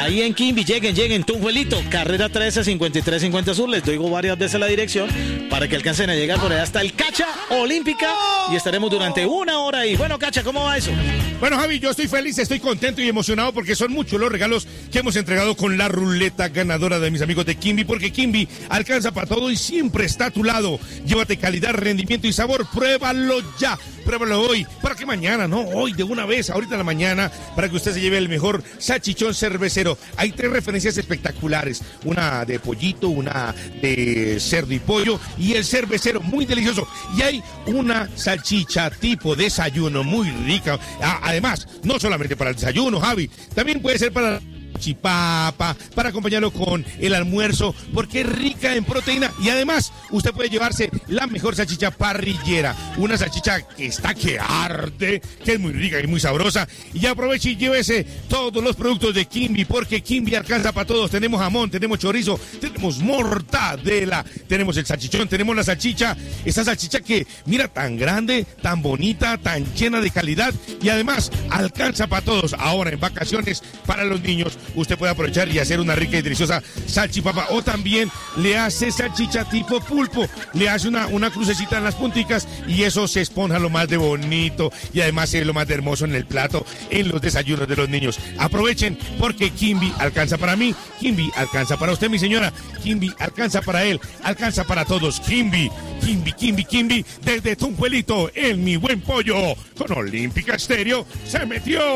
Ahí en Quimby, lleguen, Tunjuelito, carrera 13, 5350 Sur. Les doy varias veces la dirección para que alcancen a llegar por allá hasta el Cacha Olímpica y estaremos durante 1 hora ahí. Bueno, Cacha, ¿cómo va eso? Bueno, Javi, yo estoy feliz, estoy contento y emocionado porque son muchos los regalos que hemos entregado con la ruleta ganadora de mis amigos de Quimby, porque Quimby alcanza para todo y siempre está a tu lado. Llévate calidad, rendimiento y sabor, pruébalo ya. Pruébalo hoy, para que mañana, no, hoy de una vez, ahorita en la mañana, para que usted se lleve el mejor salchichón cervecero. Hay 3 referencias espectaculares, una de pollito, una de cerdo y pollo y el cervecero, muy delicioso. Y hay una salchicha tipo desayuno, muy rica. Además, no solamente para el desayuno, Javi, también puede ser para chipapa, para acompañarlo con el almuerzo, porque es rica en proteína y además usted puede llevarse la mejor salchicha parrillera, una salchicha que está que arde, que es muy rica y muy sabrosa, y aproveche y llévese todos los productos de Quimby, porque Quimby alcanza para todos. Tenemos jamón, tenemos chorizo, tenemos mortadela, tenemos el salchichón, tenemos la salchicha, esa salchicha que mira tan grande, tan bonita, tan llena de calidad y además alcanza para todos. Ahora en vacaciones para los niños usted puede aprovechar y hacer una rica y deliciosa salchipapa, o también le hace salchicha tipo pulpo, le hace una crucecita en las punticas y eso se esponja lo más de bonito y además es lo más de hermoso en el plato, en los desayunos de los niños. Aprovechen porque Quimby alcanza para mí, Quimby alcanza para usted, mi señora, Quimby alcanza para él, alcanza para todos. Quimby, desde Tunjuelito, en Mi Buen Pollo, con Olímpica Estéreo se metió.